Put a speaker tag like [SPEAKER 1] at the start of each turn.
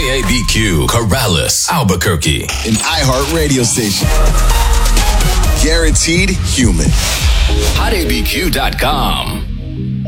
[SPEAKER 1] KABQ, Corrales, Albuquerque.
[SPEAKER 2] An iHeart radio station. Guaranteed human.
[SPEAKER 1] HotABQ.com.